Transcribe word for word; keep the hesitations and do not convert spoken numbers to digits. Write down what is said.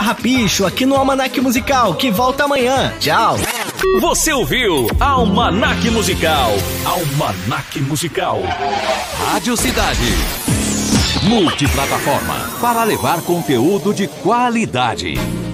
Carrapicho aqui no Almanac Musical, que volta amanhã. Tchau. Você ouviu Almanac Musical. Almanac Musical. Rádio Cidade. Multiplataforma para levar conteúdo de qualidade.